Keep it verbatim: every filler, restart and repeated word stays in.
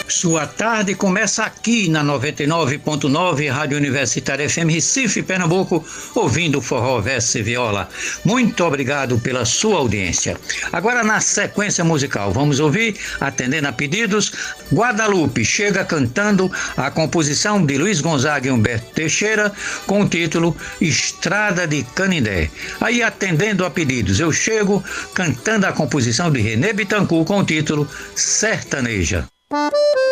Sua tarde começa aqui na noventa e nove ponto nove, Rádio Universitária F M Recife, Pernambuco, ouvindo Forró Verso e Viola. Muito obrigado pela sua audiência. Agora, na sequência musical, vamos ouvir, atendendo a pedidos, Guadalupe chega cantando a composição de Luiz Gonzaga e Humberto Teixeira, com o título Estrada de Canindé. Aí, atendendo a pedidos, eu chego cantando a composição de René Bittencourt com o título Sertaneja.